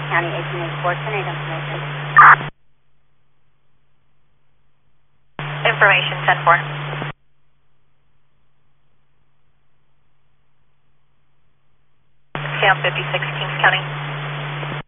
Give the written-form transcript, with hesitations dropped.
County, 1884, 10-8 information. Information 10-4. Cam 56, Kings County.